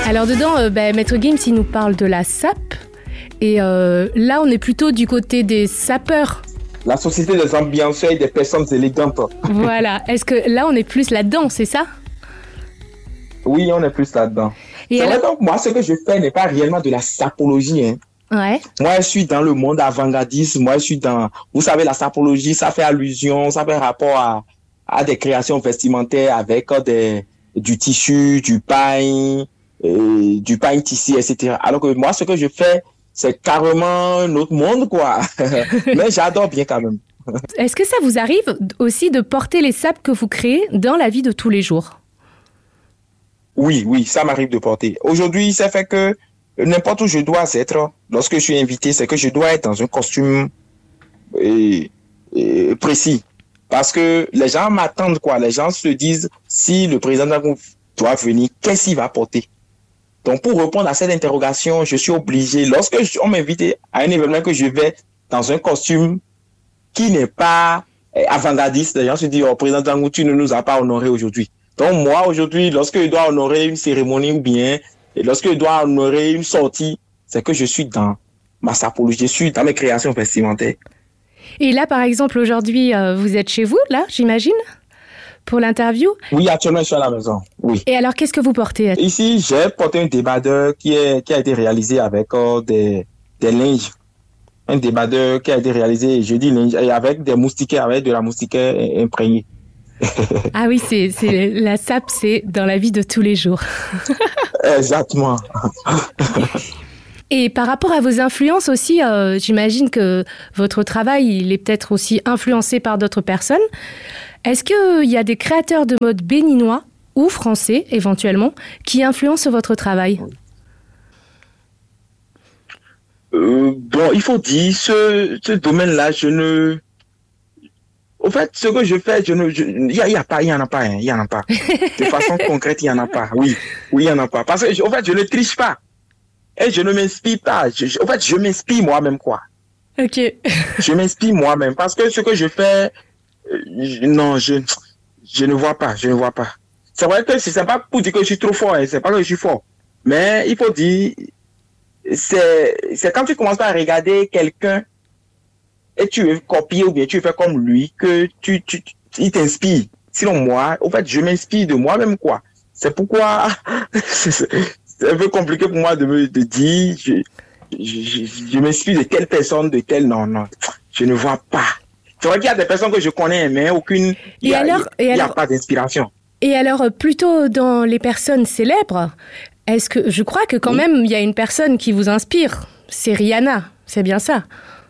Alors dedans, Maître Gims, il nous parle de la SAP. Et là, on est plutôt du côté des sapeurs. La société des ambianceurs et des personnes élégantes. Voilà. Est-ce que là, on est plus là-dedans, c'est ça? Oui, on est plus là-dedans. C'est vrai, donc moi, ce que je fais n'est pas réellement de la sapologie. Hein. Ouais. Moi, je suis dans le monde avant-gardiste. Moi, je suis dans... Vous savez, la sapologie, ça fait allusion, ça fait rapport à des créations vestimentaires avec du tissu, du pain tissé, etc. Alors que moi, ce que je fais, c'est carrément un autre monde, quoi. Mais j'adore bien quand même. Est-ce que ça vous arrive aussi de porter les sapes que vous créez dans la vie de tous les jours? Oui, ça m'arrive de porter. Aujourd'hui, ça fait que n'importe où je dois être, lorsque je suis invité, c'est que je dois être dans un costume précis. Parce que les gens m'attendent, quoi. Les gens se disent, si le président doit venir, qu'est-ce qu'il va porter? Donc, pour répondre à cette interrogation, je suis obligé, lorsque on m'invite à un événement que je vais dans un costume qui n'est pas avant-gardiste, les gens se disent, oh, président Dangou, tu ne nous as pas honoré aujourd'hui. Donc, moi, aujourd'hui, lorsque je dois honorer une cérémonie ou bien, lorsque je dois honorer une sortie, c'est que je suis dans ma sapologie, je suis dans mes créations vestimentaires. Et là, par exemple, aujourd'hui, vous êtes chez vous, là, j'imagine, pour l'interview? Oui, actuellement, je suis à la maison, oui. Et alors, qu'est-ce que vous portez? Ici, j'ai porté un débardeur qui a été réalisé avec des linges. Un débardeur qui a été réalisé, je dis linge, avec des moustiquaires, avec de la moustiquaire imprégnée. Ah oui, c'est la SAP, c'est dans la vie de tous les jours. Exactement. Et par rapport à vos influences aussi, j'imagine que votre travail, il est peut-être aussi influencé par d'autres personnes. Est-ce qu'il y a des créateurs de mode béninois ou français, éventuellement, qui influencent votre travail? Bon, il faut dire, ce domaine-là, au fait, ce que je fais, il y en a pas. De façon concrète, il y en a pas. Oui, il y en a pas. Parce que, au fait, je ne triche pas. Et je ne m'inspire pas. En fait, je m'inspire moi-même, quoi. Ok. Je m'inspire moi-même. Parce que ce que je fais, non, je ne vois pas. C'est vrai que c'est pas pour dire que je suis trop fort, hein, c'est pas que je suis fort. Mais il faut dire, c'est quand tu commences à regarder quelqu'un et tu veux copier ou bien tu veux faire comme lui que il t'inspire. Sinon moi, au fait, je m'inspire de moi-même, quoi. C'est pourquoi c'est un peu compliqué pour moi de dire je m'inspire de telle personne, de telle non, je ne vois pas. C'est vrai qu'il y a des personnes que je connais, mais aucune, il y a pas d'inspiration. Et alors, plutôt dans les personnes célèbres, est-ce que je crois que quand même il y a une personne qui vous inspire, c'est Rihanna, c'est bien ça?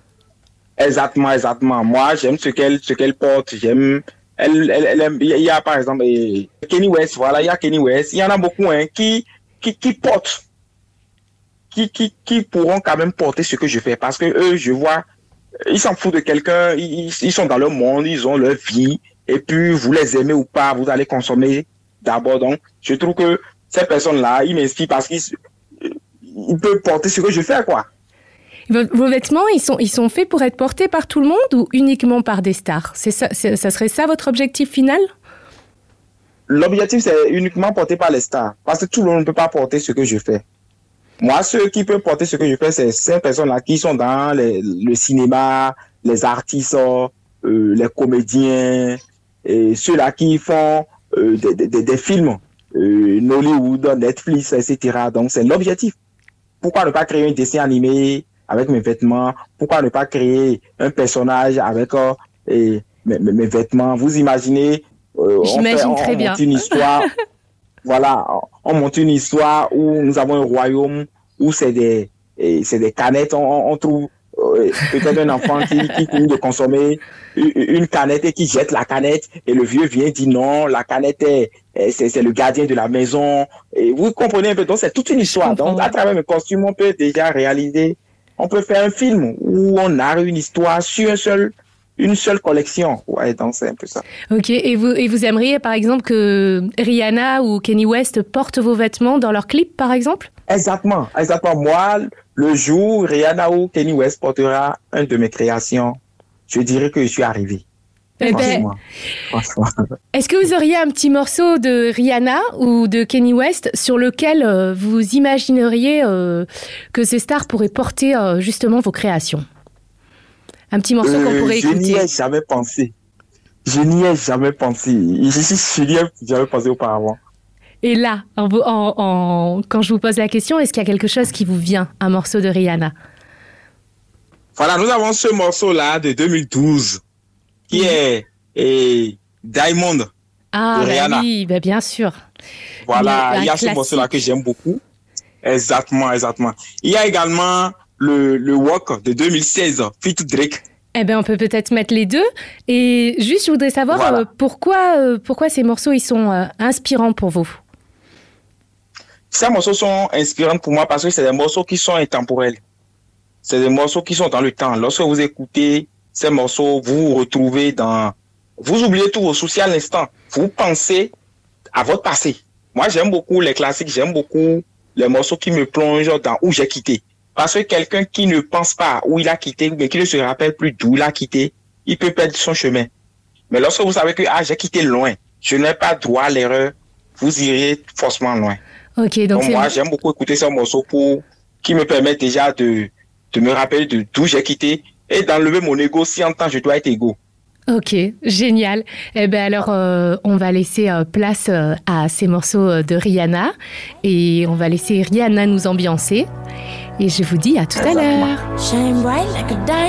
Exactement. Moi, j'aime ce qu'elle porte. J'aime. Il y a par exemple Kanye West. Voilà, il y a Kanye West. Il y en a beaucoup qui portent, qui pourront quand même porter ce que je fais parce que eux, je vois, ils s'en foutent de quelqu'un. Ils sont dans leur monde, ils ont leur vie. Et puis vous les aimez ou pas, vous allez consommer d'abord. Donc, je trouve que ces personnes-là, ils m'inspirent parce qu'ils peuvent porter ce que je fais, quoi. Vos vêtements, ils sont faits pour être portés par tout le monde ou uniquement par des stars? Ça serait ça votre objectif final? L'objectif, c'est uniquement porté par les stars. Parce que tout le monde ne peut pas porter ce que je fais. Moi, ceux qui peuvent porter ce que je fais, c'est ces personnes-là qui sont dans le cinéma, les artistes, les comédiens, et ceux-là qui font des films, Nollywood, Netflix, etc. Donc, c'est l'objectif. Pourquoi ne pas créer un dessin animé avec mes vêtements? Pourquoi ne pas créer un personnage avec mes vêtements? Vous imaginez, J'imagine très bien. Une histoire, voilà, on monte une histoire où nous avons un royaume où c'est des canettes. On trouve peut-être un enfant qui finit de consommer une canette et qui jette la canette et le vieux vient dire non, la canette c'est le gardien de la maison. Et vous comprenez un peu, donc c'est toute une histoire. Donc à travers mes costumes, on peut déjà réaliser, on peut faire un film où on narre une histoire sur une seule collection. Ouais, donc c'est un peu ça. Ok, et vous aimeriez par exemple que Rihanna ou Kanye West portent vos vêtements dans leurs clips par exemple? Exactement. Moi, le jour où Rihanna ou Kanye West portera un de mes créations, je dirais que je suis arrivé. Eh ben, Franchement. est-ce que vous auriez un petit morceau de Rihanna ou de Kanye West sur lequel vous imagineriez que ces stars pourraient porter justement vos créations? Un petit morceau qu'on pourrait écouter. Je n'y ai jamais pensé. Je n'y ai jamais pensé. Je n'y ai jamais pensé auparavant. Et là, quand je vous pose la question, est-ce qu'il y a quelque chose qui vous vient, un morceau de Rihanna? Voilà, nous avons ce morceau-là de 2012 qui est Diamond de Rihanna. Oui, bah bien sûr. Voilà, il y a ce morceau-là que j'aime beaucoup. Exactement. Il y a également le Walk de 2016, Fit Drake. Eh bien, on peut peut-être mettre les deux. Et juste, je voudrais savoir pourquoi ces morceaux ils sont inspirants pour vous. Ces morceaux sont inspirants pour moi parce que c'est des morceaux qui sont intemporels. C'est des morceaux qui sont dans le temps. Lorsque vous écoutez ces morceaux, vous vous retrouvez vous oubliez tous vos soucis à l'instant. Vous pensez à votre passé. Moi, j'aime beaucoup les classiques, j'aime beaucoup les morceaux qui me plongent dans où j'ai quitté. Parce que quelqu'un qui ne pense pas où il a quitté, mais qui ne se rappelle plus d'où il a quitté, il peut perdre son chemin. Mais lorsque vous savez que j'ai quitté loin, je n'ai pas droit à l'erreur, vous irez forcément loin. Ok, donc moi, j'aime beaucoup écouter ces morceaux qui me permettent déjà de me rappeler de d'où j'ai quitté et d'enlever mon ego si en temps je dois être égaux. Ok, génial. Eh bien alors, on va laisser place à ces morceaux de Rihanna et on va laisser Rihanna nous ambiancer. Et je vous dis à tout à l'heure. Shine bright like a diamond.